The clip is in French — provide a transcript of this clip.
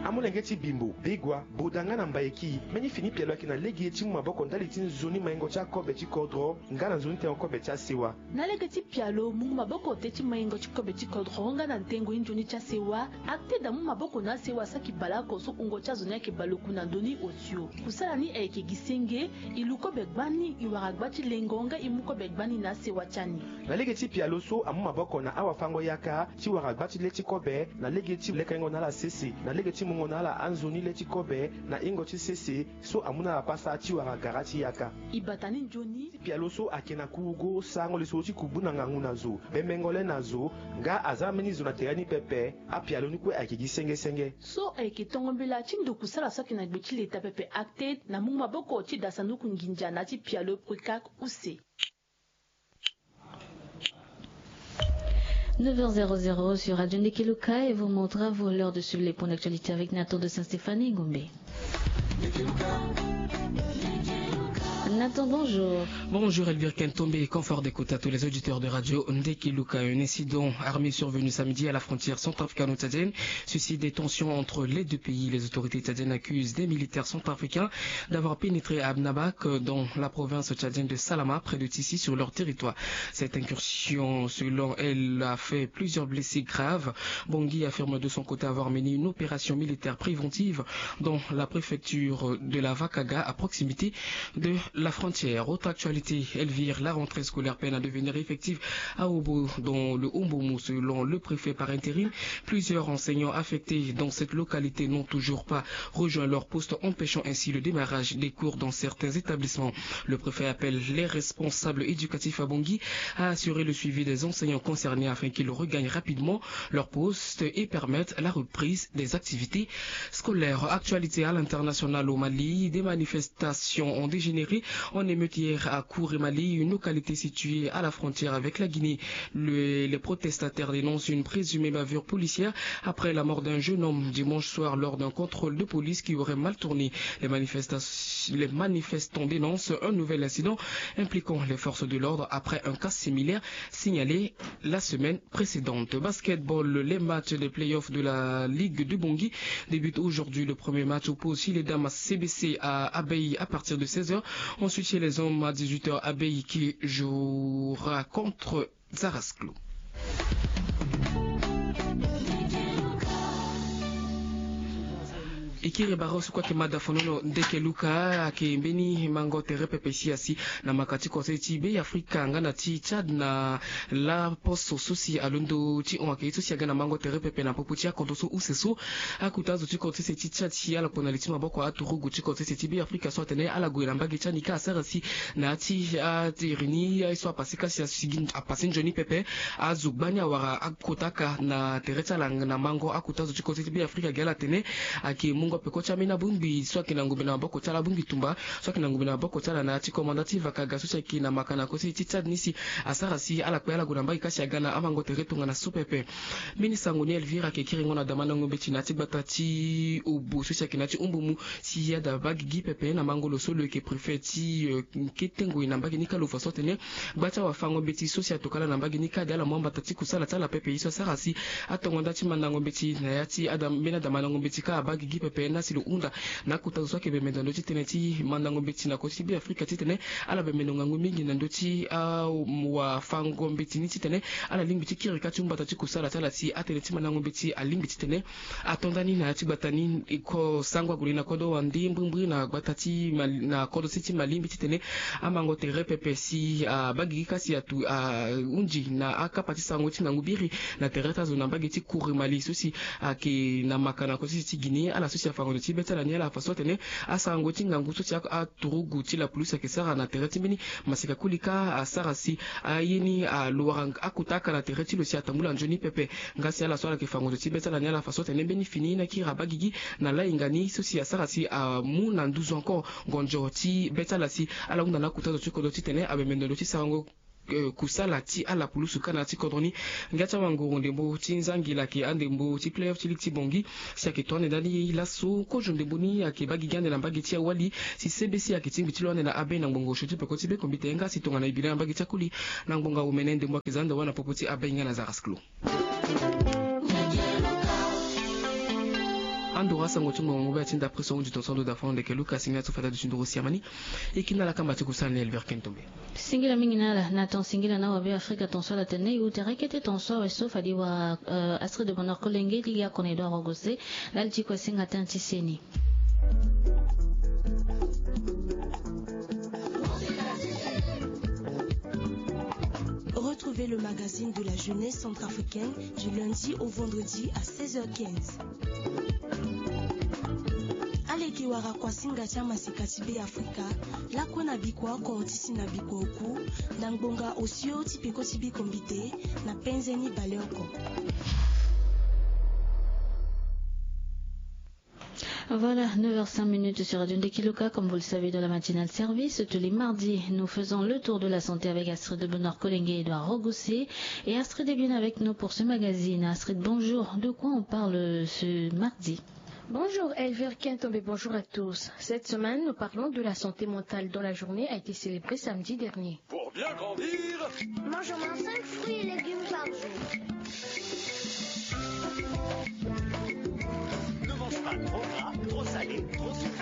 amulenge ti bimbo bigwa bodanga na mbaeki meni fini pialo ki na legi ti maboko ndali ti nzoni maingo cha kobe ti kodro nga na nzoni te kobe cha sewa na legi ti pialo mu maboko te ti maingo ti kobe ti kodro nga na ntengo injoni cha sewa akte da mu maboko na sewa saki balako so ungo cha zoni ke baloku na ndoni otio kusala ni eke gisenge iluko begbani iwaragba ti lengonga imuko begbani na sewa chani na legi ti pialo so amu maboko na awa fango yaka ti waragba ti le ti kobe na legi ti lekengo na la sese na legi ti mungo na la anzoni le ti kobe na ingo ti sese so amuna la pasa ti waragara ti yaka ibatani njoni pialo so akena kugo sango le so ti kubu na ngangu na zo bemengole na zo nga azameni zo na terani pepe a pialo ni kwe akigi senge so eke tongombela ti ndo kusala soki na gbe ti leta pepe acted na mungu maboko ti dasanduku nginja na ti pialo prikak use 9h00 sur Radio Ndekeluka et vous montre à vous l'heure de suivre les points d'actualité avec Nathan de Saint-Stéphanie Ngombe. Nathan, bonjour. Bonjour Elvire Kentombe et confort d'écoute à tous les auditeurs de Radio Ndekeluka. Un incident armé survenu samedi à la frontière centrafricaine-tchadienne suscite des tensions entre les deux pays. Les autorités tchadiennes accusent des militaires centrafricains d'avoir pénétré à Abnabak dans la province tchadienne de Salama près de Tissi sur leur territoire. Cette incursion, selon elle, a fait plusieurs blessés graves. Bangui affirme de son côté avoir mené une opération militaire préventive dans la préfecture de la Vakaga à proximité de la frontière. Autre actualité, Elvire, la rentrée scolaire peine à devenir effective à Obo, dans le Omboumou, selon le préfet par intérim. Plusieurs enseignants affectés dans cette localité n'ont toujours pas rejoint leur poste, empêchant ainsi le démarrage des cours dans certains établissements. Le préfet appelle les responsables éducatifs à Bangui à assurer le suivi des enseignants concernés afin qu'ils regagnent rapidement leur poste et permettent la reprise des activités scolaires. Actualité à l'international au Mali, des manifestations ont dégénéré en émeute hier à Kouré-Mali, une localité située à la frontière avec la Guinée. Les protestataires dénoncent une présumée bavure policière après la mort d'un jeune homme dimanche soir lors d'un contrôle de police qui aurait mal tourné. Les manifestants dénoncent un nouvel incident impliquant les forces de l'ordre après un cas similaire signalé la semaine précédente. Basketball, les matchs des playoffs de la Ligue de Bangui débutent aujourd'hui. Le premier match oppose les dames à CBC à Abeille à partir de 16h. Ensuite, chez les hommes à 18h, Abeille qui jouera contre Zarasklo. Ikiri barosu kwa kimada fonono Ndekeluka akimbeni mango terepe pesiasi na makati kose ti be Afrika ngana ti Chad na la posto sosi alondo ti on akito si agana mango terepe na poputia kontoso useso akutazo ti kose ti Chad si ala ponaliti maboko aturugu ti kose ti be Afrika so tene ala goela mbagi chani ka sarasi na ti rini so pasika si sigin apasin joni pepe azugbani awara akotaka na tereta lang na mango akutazo ti kose ti be Afrika gala tene aki mungo pe kocha mina bumbi swaki na ngubina boko tala bumbi tumba swaki na ngubina boko tala na ti komandati Vakaga swaki na makana kosi ti Chad nisi asarasi ala kwela guna kasi agana amango teretunga na supepe minisa ngoni Elvira ke kiringo na damana ngombe ti na ti batati obo swaki na ti umbumu si ya da bagi pepe na mangolo solo ke prefeti ketengo ina mbagi nika lo fasotene bacha wa fango beti sosia tokala na mbagi nika dala mwamba tati kusala tala pepe iso sarasi atongonda ti manango beti na ya ti adam mena damana ngombe ti ka bagi pepe na silo unda na kutazo ke bemenda ndoti teneti mandango beti na kosi bi Afrika titene ala bemendo ngangu mingi na ndoti wa fango beti ni titene ala limbi tikiri kati umbata tikusala tala ti ateleti mandango beti alimbi titene atondani na ti batani ko sangwa gulina kodo wandi mbumbri na batati na kodo siti malimbi titene amango tere pepe si bagi kasi atu unji na akapati sango ti ngangu biri na tereta zo na bagi ti Kouré-Mali sosi ke na makana kosi ti Guinée ala sosi fango ti beta la niela faso tene asango ti ngangu so ti aturugu ti la polisi ke sara na tereti mini masika kulika asarasi ayeni luarang akutaka na tereti lo si atambula njoni pepe ngasi ala swala ke fango ti beta la niela faso tene beni fini na ki rabagigi na la ingani so si asarasi mu na 12 encore gonjo ti beta la si ala unda na kutazo ti kodo ti tene abemendo ti sango kusala ti ala pulusu kana ti kodroni ngacha wango ndembo ti nzangila ke andembo ti playoff ti liti bongi si ake toane dali laso ko jondembo ni ake bagi gande na bagi ti awali si CBC ake timbi ti loane na abe na ngongo shuti peko ti be kombite nga si tonga na ibile na bagi ti akuli na ngonga umene ndembo ake zanda wana popo ti abe nga na Zarasklo. Andora sangotumo mobile tinda pression du tonson da fond de Keluka singa to fata du Chindoro Siamani et qui n'a la kamba kusane Elver Kentombe. Singila minginala Nathan Singila na wabe Afrika tonso la tene ou terekete tonso weso fadi wa Astrid de Bonheur Kolenge liya kon Edouard Rogose lalti ko singa tantiseni. Retrouvez le magazine de la jeunesse centrafricaine du lundi au vendredi à 16h15. Alekiwara kwa singa chama sikatibe Afrika, la kona bikwa kwa otisi na bikwa oku, nangbonga osio tipiko tibi kombite, na penzeni baleoko. Voilà, 9h05 sur Radio Ndekiluka, comme vous le savez, de la matinale service. Tous les mardis, nous faisons le tour de la santé avec Astrid de Bonheur Kolenge et Edouard Rogossé. Et Astrid est bien avec nous pour ce magazine. Astrid, bonjour. De quoi on parle ce mardi? Bonjour Elver Kentombe, bonjour à tous. Cette semaine, nous parlons de la santé mentale dont la journée a été célébrée samedi dernier. Pour bien grandir,